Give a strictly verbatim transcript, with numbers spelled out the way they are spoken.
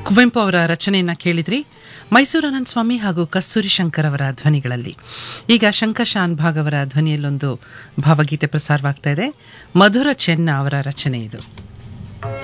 ಕುವೆಂಪು ಅವರ ರಚನೆಯನ್ನ ಕೇಳಿದ್ರಿ. ಮೈಸೂರು ಅನಂತ ಸ್ವಾಮಿ ಹಾಗೂ ಕಸ್ತೂರಿ ಶಂಕರ್ ಅವರ ಧ್ವನಿಗಳಲ್ಲಿ. ಈಗ ಶಂಕರ್ ಶಾನ್ ಭಾಗ್ ಅವರ ಧ್ವನಿಯಲ್ಲೊಂದು ಭಾವಗೀತೆ ಪ್ರಸಾರವಾಗ್ತಾ ಇದೆ. ಮಧುರ ಚೆನ್ನ ಅವರ ರಚನೆ ಇದು.